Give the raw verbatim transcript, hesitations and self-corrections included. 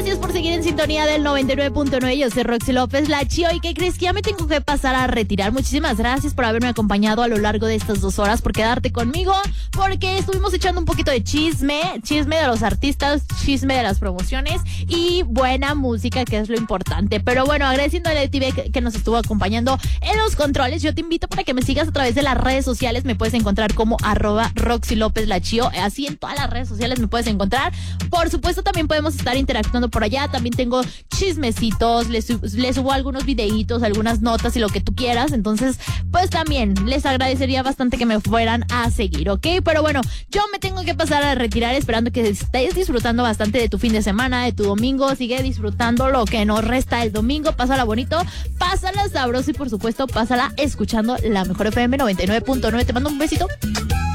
Gracias por seguir en sintonía del noventa y nueve punto nueve. Yo soy Roxy López, la Chio. ¿Y qué crees? Que ya me tengo que pasar a retirar. Muchísimas gracias por haberme acompañado a lo largo de estas dos horas, por quedarte conmigo, porque estuvimos echando un poquito de chisme, chisme de los artistas, chisme de las promociones y buena música, que es lo importante. Pero bueno, agradeciendo a Leti que, que nos estuvo acompañando en los controles. Yo te invito para que me sigas a través de las redes sociales. Me puedes encontrar como arroba Roxy López la Chio. Así en todas las redes sociales me puedes encontrar. Por supuesto, también podemos estar interactuando por allá. También tengo chismecitos, les, les subo algunos videitos, algunas notas y lo que tú quieras. Entonces, pues también les agradecería bastante que me fueran a seguir, ¿ok? Pero bueno, yo me tengo que pasar a retirar, esperando que estés disfrutando bastante de tu fin de semana, de tu domingo. Sigue disfrutando lo que nos resta el domingo. Pásala bonito, pásala sabroso y por supuesto, pásala escuchando la mejor F M noventa y nueve punto nueve. Te mando un besito.